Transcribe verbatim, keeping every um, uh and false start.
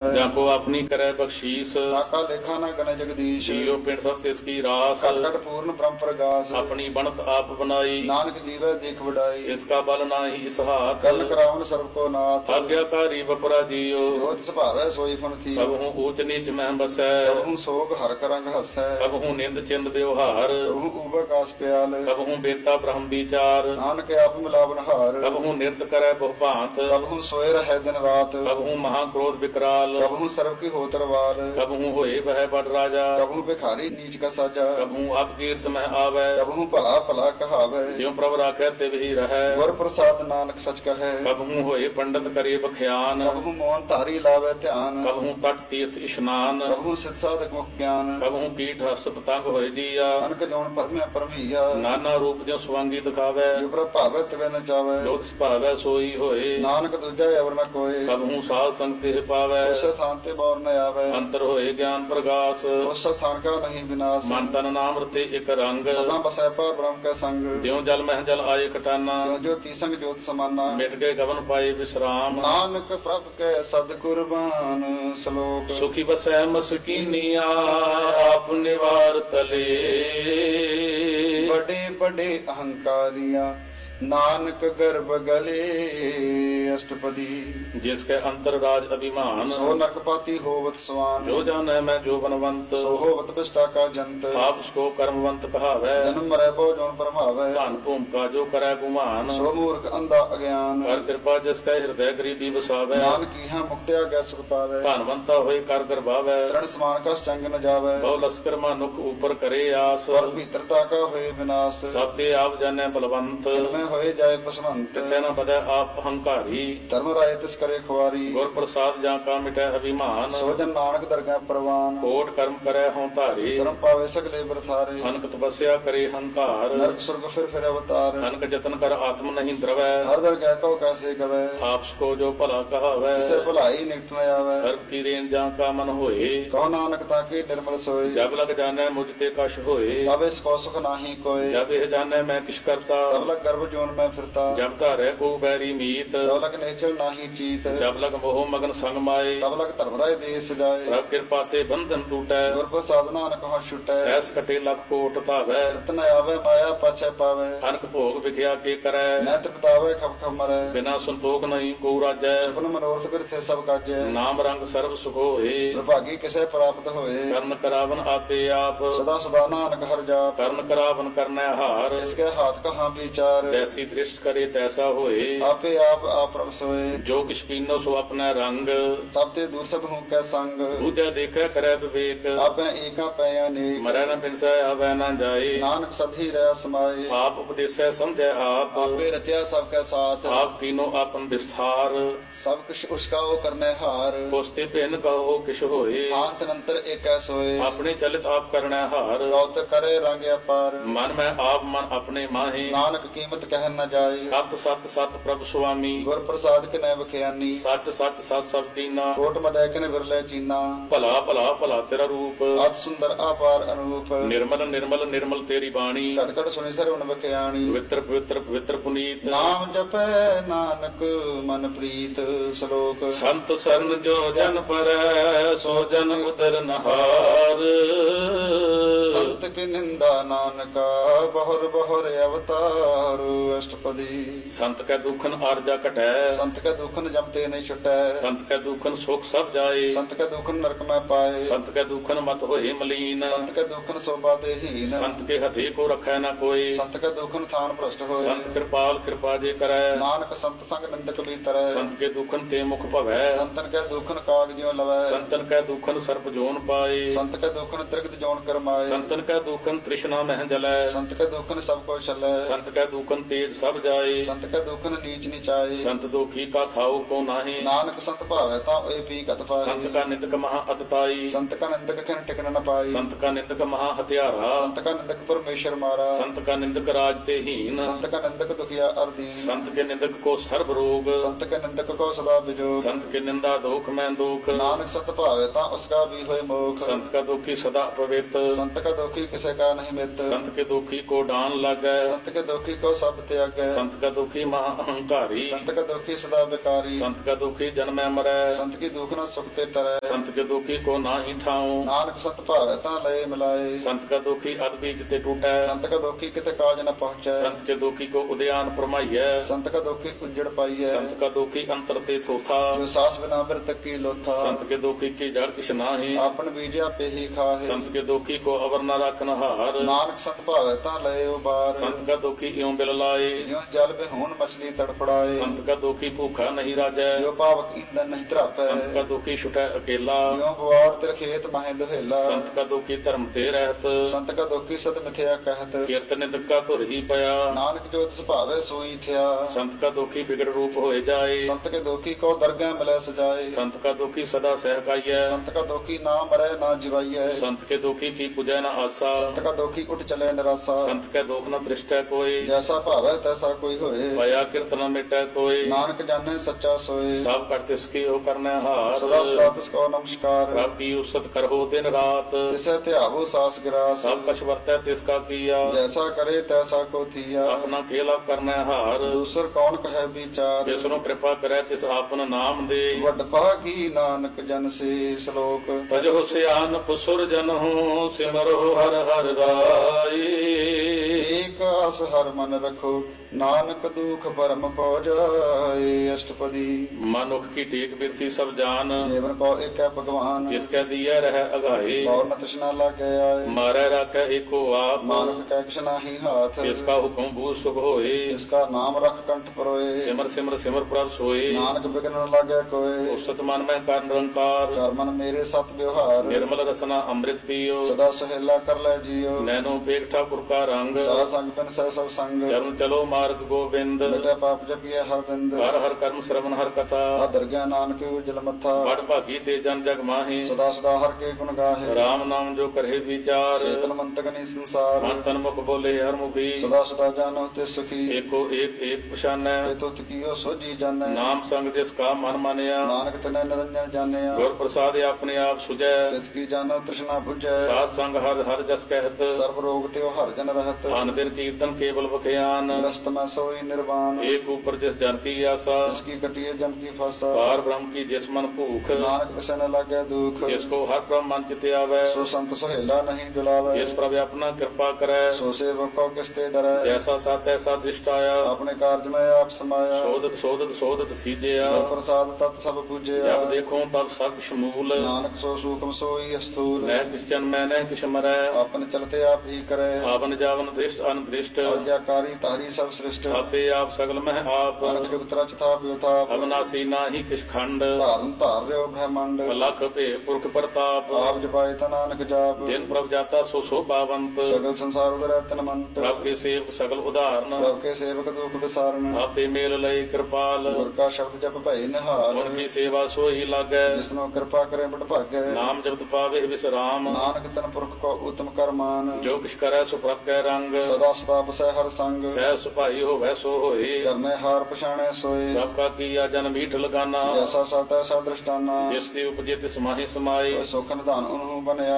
पावे। जापो अपनी करे बख्शीस, ताका लेखा न गने जगदीश। जियो पिंड सब तिसकी रास, कट कट पूर्ण ब्रह्म प्रगास। अपनी बनत आप बनाई, नानक जीवे देख बढ़ाई। इसका बल नाही इस हाथ, कल करावन सर्व को नाथ। आज्ञाकारी बपुरा जियो, जो तिस भावै सोई फन थी। कबहू ऊच नीच मैं बसै, कबहू सोग हर करंग हसै। कबहू निंद चिंद व्यवहार, कबहू उबकास प्याल। कबहू बेता ब्रह्म विचार, नानक आप मिलावन हार। कबहू नृत्य करे बहु भांत, कबहू सोए रहे दिन रात। कबहू महाक्रोध विकराल, कबहू सर्व की हो तरवार। कबहू होए वह बड़ राजा, कबहू भिखारी नीच का साजा। कबहू अपकीर्त में आवे, कबहू भला भला कहावे। ज्यों प्रभ राखे तिव ही रहे, गुर प्रसाद नानक सच कहे। कबहू होए पंडित करे बख्यान, कबहू मोहन तारी लावे ध्यान। कबहू तट तीर्थ स्नान, कबहू सिद्ध साधक मुख ज्ञान। कबहू कीट हस पतंग होए जिया, अनक जौन परमे परमिया। नाना रूप जो स्वांगी दिखावे, जो प्रभ भावे तिवे न जावे। जो तिस भावे सोई होए, नानक दूजा अवर न कोय। कबहू साध संग तिह पावे, उस स्थान ते बौर न आवे। अंतर होए ज्ञान प्रगास, उस स्थान का नहीं विनाश। मन तन नाम रते एक रंग, सदा बसै पर ब्रह्म का संग। ज्यों जल मह जल आए कटाना, जो जो तीसंग ज्योत समाना। मिट गए गवन पाए विश्राम, नानक प्रभ के सद कुर्बान। श्लोक सुखी बसै मस्कीनिया आप निवार तले, बड़े बड़े अहंकारिया नानक गर्भ गले। अष्टपदी जिसके अंतर राज अभिमान, सो नरकपाती होवत स्वान। जो जाने मैं जो बनवंत, सो होवत विष्टा का जंत। आप उसको कर्मवंत कहावे, जन्म मरै बो जोन परमावे। धन भूम का जो करे गुमान, सो मूर्ख अंधा अज्ञान। कर कृपा जिसका हृदय गरीबी बसावे, नानक इहाँ मुक्त्या गै सुख पावे। धनवंता होए कर गर्भावे, तृण समान का संग न जावे। बहु लश्कर मानुख ऊपर करे आस, और भीतरता का होए विनाश। सबते आप जाने बलवंत, में होए जाए पसवंत। किसे न बदे आप अहंकारी, धर्म राय तिस करे खुआरी। गुर प्रसाद जा का मिटे अभिमान, सो जन नानक दरगाह परवान। कोट कर्म करे हों धारी, शर्म पावे सगले बरथारे। अनक तपस्या करे हंकार, नरक स्वर्ग फिर फिर अवतार। अनक जतन कर आत्म नहीं द्रवै, हर दरगाह को कैसे गवे। आपको जो भला कहावे, इसे भलाई निकट न आवे। सर्व की रेन जा का मन होए, कहो नानक ताके निर्मल सोए। जब लग जाने मुझते कश होए, तब इसको सुख नाही कोय। जब यह जाने मैं किस करता, तब लग गर्भ जोन में फिरता। जब धारे को बैरी मीत, तब लग नेचर नाही चीत। जब लग मोह मगन संग माए, तब लग धर्मराय देश जाए। प्रभ कृपा ते बंधन टूटै, गुर प्रसाद नानक कहाँ छुटै। सहस कटे लख कोट धावै, रतन आवे माया पाछे पावे। अनक भोग विख्या के करै, नैत बितावे खप खप मरै। बिना संतोख नहीं को राजै, सपन मनोरथ बिरथे सब काजै। नाम रंग सर्व सुख होए, विभागी किसे प्राप्त होए। कर्ण करावन आपे आप, सदा सदा नानक हर जाप। कर्ण करावन करनै हार, इसके हाथ कहाँ विचार। जैसी दृष्ट करे तैसा होए, आपे आप आप प्रभ सोए। जो किछ कीनो सो अपना रंग, तब ते दूर सब हूँ कै संग। दूजा देखै करै विवेक, आपे एका पै अनेक। मरै न बिनसै आवै न जाए, नानक सभी रह समाए। आप उपदेसै समझै आप, आपे रचया सबके साथ। आप कीनो आपन विस्तार, सब कुछ उसका वो करने हार। कोस्ते भिन्न कहो किछ होए, अंत नंतर एक सोए। अपने चलित आप करनै हार, कौत करे रंग अपार। मन में आप मन अपने माहे, नानक कीमत कह न जाए। सत सत सत प्रभु स्वामी, गुर प्रसाद के नैब खयानी। सच सच सत सब कीना, कोट मदै के बिरले चीना। भला भला भला तेरा रूप, अत सुंदर अपार अनूप। निर्मल निर्मल निर्मल तेरी बाणी, कट कट सुनि सरवण बखयानी। पवित्र पवित्र पवित्र पुनीत, नाम जपै नानक मन प्रीत। श्लोक संत शरण जो जन परੈ, सो जन उदर नहार। संत की निंदा नानका, बहुर बहुर अवतार। अष्टपदी संत कै दुखन आरजा घटै, संत के दुखन जमते नहीं छुटै। संत कै दुखन सुख सब जाए, संत के दुखन नरक में पाए। संत कै दुखन मत होए मलीन, संत के दुखन शोभा देहीन। संत के हथे को रखै न कोई, संत के दुखन थान भ्रष्ट होए। संत कृपाल कृपा जे करै, नानक संत संग निंदक भीतर। संत के दुखन ते मुख भवै, संतन के दुखन काग ज्यों लवै। संतन कै दुखन सर्प जोन पाए, संत के दुखन त्रिगत जोन करमाए। संतन कै दुखन तृष्णा मह जलै, संत के दुखन सब को छलै। संत कै दुखन तेज सब जाए, संत के दुखन नीच नीचाए। संत दुखी का थाऊ को नाहि, नानक संत भावै ता ओए पी कत पाए। संत का निंदक महा अतताई, संत का निंदक खिन टिकन न पाई। संत का निंदक महा हत्यारा, संत का निंदक परमेश्वर मारा। संत का निंदक राज ते हीन, संत का निंदक दुखिया अर्दीन। संत के निंदक को सर्व रोग, संत के निंदक को सदा बिजोग। संत के निंदा दुख में दुख, नानक संत भावै ता उसका भी होए मोख। संत का दुखी सदा पवित्र, संत का दुखी किसे का नहीं मित। संत के दुखी को डान लगै, संत के दुखी को सब सब त्यागै संत का दुखी महा अहंकारी संत का दुखी सदा बेकारी संत का दुखी जन्मै मरै संत की दुख न सुख ते तरੈ संत के दुखी को नाही ठाऊं नानक सत भावै ता लय मिलाए संत का दुखी अद बीज ते टूटै संत का दुखी किते काज न पहुँचै संत के दुखी को उद्यान परमाइयै संत का दुखी उजड़ पाइयै संत का दुखी अंतर ते थोथा जो सास बिना बिरत की लोथा संत के दुखी की जड़ किछ नाही आपन बीजा पे ही खाहे संत के दुखी को अवर न रखन हार नानक सत भावै ता लय उबार संत का दुखी इਉਂ बिल लाए ज्यों जल बेहून मछली तड़फड़ाए संत का दुखी भूखा नहीं राजै जो पावक ईंधन नहीं त्रापै संत का दुखी छुटै अकेला ज्यों बवार तिर खेत माहे दुहेला संत का दुखी धर्म ते रहत संत का दुखी सत मिथ्या कहत कीर्तन का धुर ही पया नानक जो तिस भावै सोई थिया संत का दुखी बिगड़ रूप होए जाए संत के दुखी को दरगाह मिलै सजाए संत का दुखी सदा सहकाइयै संत का दुखी ना मरै ना जिवाइयै संत के दुखी की पूजै न आसा संत का दुखी उठ चले निराशा संत के दुख न दृष्टै कोई जैसा भावै तैसा कोई होए पया कीर्तन मिटै कोई नानक जाने सच्चा सोए सब कर तिसकी हो करनै सदा सदा हाथ तिसको नमस्कार रब की उसत करहो दिन रात तिसे त्यागो सास गिरास सब कछ वर्तै तिसका किया जैसा करे तैसा को थिया अपना खेला करनै हार दूसर कौन कहे विचार तिसनु कृपा करै तिस आपन नाम दे वड भागी नानक जन से श्लोक तजो सियानप सुर जन हो सिमरो हर हर राई एक आस हर मन रखो नानक दुख परम पौ जाए अष्टपदी मनुख की टेक बिरथी सब जान देवन को एक है भगवान जिसके दिया रह अगाए और न तृष्णा लागे आए मारे रखे एको आप मानक कै किछना ही हाथ इसका हुक्म भू सुख होए इसका नाम रख कंठ परोए सिमर सिमर सिमर प्रभ सोए नानक बिघ्न न लागे कोई उसत मन में कर निरंकार कर मन मेरे सत व्यवहार निर्मल रसना अमृत पियो सदा सहेला कर ले जियो नैनो पेख ठाकुर का रंग साध संग बिन सह सब संग चरण चलो मार्ग गोविंद बेटा पाप जपिए हर बिंद हर हर कर्म श्रवण हर कथा दरगाह नानक उजल मथा बड़ भागी ते जन जग माही सदा सदा हर के गुण गाहे राम नाम जो करे विचार चेतन मंतकनी संसार मन तन मुख बोले हर मुखी सदा सदा जानो ते सुखी एको एक एक पछानै तुत कियो सोजी जाने नाम संग जिसका मन मानिया नानक तने निरंजन जानिया गुर प्रसाद अपने आप सुजै तिसकी जानो तृष्णा बुझै साध संग हर हर जस कहत सर्व रोग त्यो हर जन रहत अन दिन कीर्तन केवल बखयान ग्रस्त में सोई निर्वाण एक ऊपर जिस जन की आशा जिसकी कटिए जम की फसा पार ब्रह्म की जिस मन भूख नानक तिसे न लागे दुख जिसको हर ब्रह्म मन चित आवे सो संत सोहेला नहीं डुलावे जिस प्रभु अपना कृपा करे सो सेवक को किसते डरै जैसा सा तैसा दृष्ट आया अपने कार्य में आप समाया शोधत शोधत शोधत सीजया गुर प्रसाद तत् सब पूजया जब देखो तब सब शमूल नानक सो सूक्ष्म सोई स्थूल मैं किस जन मैं न किस मरै अपन चलते आप ही करे आवन जावन दृष्ट अनदृष्ट आज्ञाकारी तारी सब सृष्ट आपे आप सगल में आप अनक जुगत रच था व्योथा अविनाशी नाही किस खंड धारण धार रहो ब्रह्मांड लख पे पुरख प्रताप आप जपाए ता नानक जाप दिन प्रभ जाता सो शोभावंत सगल संसार उदर तन मंत प्रभ के सेवक सगल उदाहरण प्रभ के सेवक दुख विसारण आपे मेल लय कृपाल गुर का शब्द जप भई निहाल उनकी सेवा सो ही लागै जिसनो कृपा करे बड़ भागै नाम जपत पावे विश्राम नानक तन पुरख को उत्तम कर मान जो किछ करै सो प्रभ कै रंग सदा सदा बसै हर संग सह सुभाई होवै सो होए करने हार पछाणे सोए प्रभ का किया जन मीठ लगाना जैसा सा तैसा दृष्टाना जिस दी उपजे तिस माहि समाए सुख निधान उन्हु बनया